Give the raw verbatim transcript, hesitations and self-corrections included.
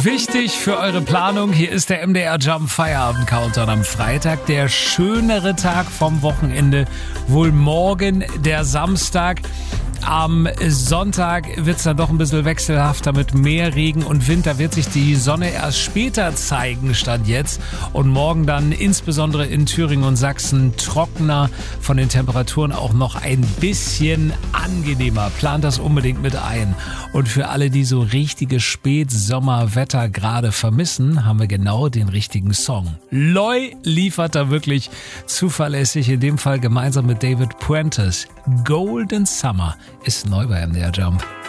Wichtig für eure Planung, hier ist der M D R Jump Feierabend Countdown am Freitag. Der schönere Tag vom Wochenende, wohl morgen der Samstag. Am Sonntag wird es dann doch ein bisschen wechselhafter mit mehr Regen und Wind. Da wird sich die Sonne erst später zeigen, statt jetzt. Und morgen dann insbesondere in Thüringen und Sachsen trockener, von den Temperaturen auch noch ein bisschen angenehmer. Plant das unbedingt mit ein. Und für alle, die so richtiges Spätsommerwetter gerade vermissen, haben wir genau den richtigen Song. Loy liefert da wirklich zuverlässig, in dem Fall gemeinsam mit David Puentes. Golden Summer ist neu bei M D R Jump.